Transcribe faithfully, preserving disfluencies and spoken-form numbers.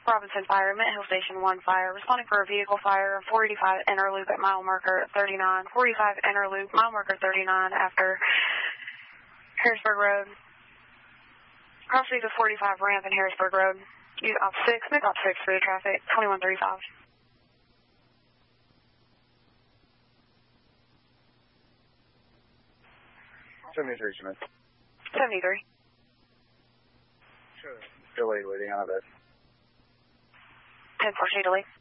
Robinson Fire, Mint Hill Station one Fire, responding for a vehicle fire, four eighty-five inner loop at mile marker thirty-nine, four eighty-five inner loop, mile marker thirty-nine after Harrisburg Road. Crossing the forty-five ramp in Harrisburg Road. Use op six, make op six for the traffic, twenty-one thirty-five. seventy-three, Smith. seventy-three. Sure. Delay waiting on a bit. ten four delay.